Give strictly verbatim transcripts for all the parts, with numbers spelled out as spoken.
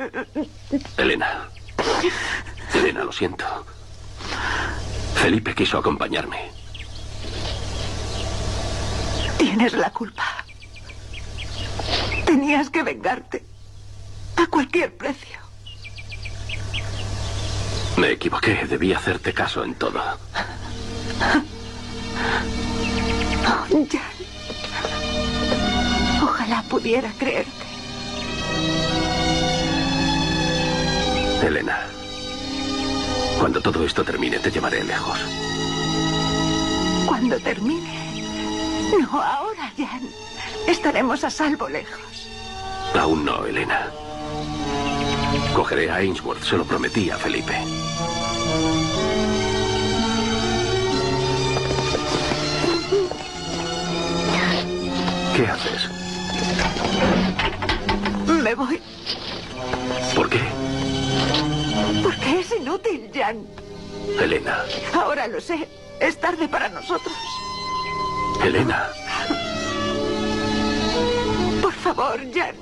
Elena. Elena, lo siento. Felipe quiso acompañarme. Tienes la culpa. Tenías que vengarte. A cualquier precio. Me equivoqué. Debí hacerte caso en todo. Oh, Jan. Ojalá pudiera creerte. Elena, cuando todo esto termine, te llevaré lejos. Cuando termine. No, ahora, Jan. Estaremos a salvo lejos. Aún no, Elena. Cogeré a Ainsworth, se lo prometí a Felipe. ¿Qué haces? Me voy. ¿Por qué? Porque es inútil, Jan. Elena. Ahora lo sé. Es tarde para nosotros. Elena. Por favor, Jan.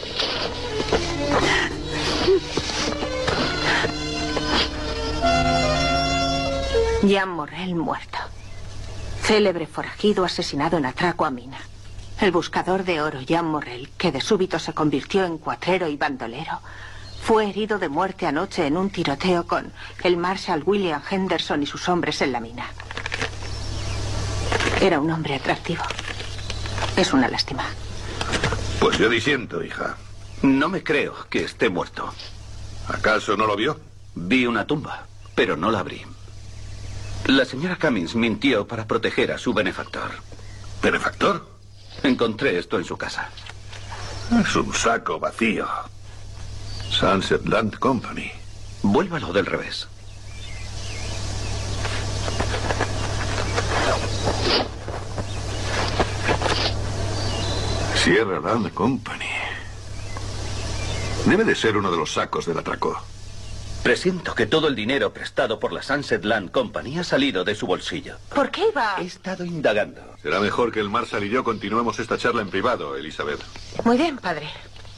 Jan Morrell muerto. Célebre forajido asesinado en atraco a mina. El buscador de oro Jan Morrell, que de súbito se convirtió en cuatrero y bandolero, fue herido de muerte anoche en un tiroteo con el Marshal William Henderson y sus hombres en la mina. Era un hombre atractivo. Es una lástima. Pues yo disiento, hija. No me creo que esté muerto. ¿Acaso no lo vio? Vi una tumba, pero no la abrí. La señora Cummings mintió para proteger a su benefactor. ¿Benefactor? Encontré esto en su casa. Es un saco vacío. Sunset Land Company. Vuélvalo del revés. Sierra Land Company. Debe de ser uno de los sacos del atraco. Presiento que todo el dinero prestado por la Sunset Land Company ha salido de su bolsillo. ¿Por qué iba? He estado indagando. Será mejor que el Marshal y yo continuemos esta charla en privado, Elizabeth. Muy bien, padre.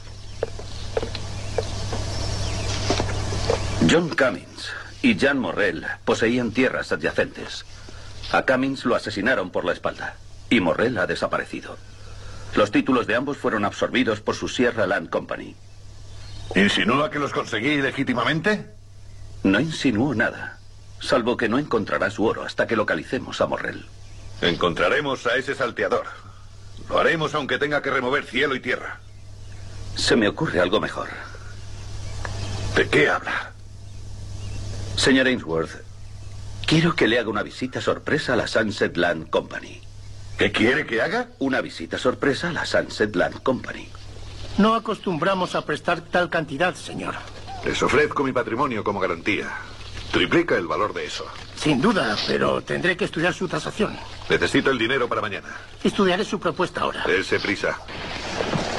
John Cummings y Jan Morrell poseían tierras adyacentes. A Cummings lo asesinaron por la espalda y Morrell ha desaparecido. Los títulos de ambos fueron absorbidos por su Sierra Land Company. ¿Insinúa que los conseguí ilegítimamente? No insinuó nada, salvo que no encontrará su oro hasta que localicemos a Morrell. Encontraremos a ese salteador. Lo haremos aunque tenga que remover cielo y tierra. Se me ocurre algo mejor. ¿De qué habla? Señor Ainsworth, quiero que le haga una visita sorpresa a la Sunset Land Company. ¿Qué quiere que haga? Una visita sorpresa a la Sunset Land Company. No acostumbramos a prestar tal cantidad, señor. Les ofrezco mi patrimonio como garantía. Triplica el valor de eso. Sin duda, pero tendré que estudiar su tasación. Necesito el dinero para mañana. Estudiaré su propuesta ahora. Dese prisa.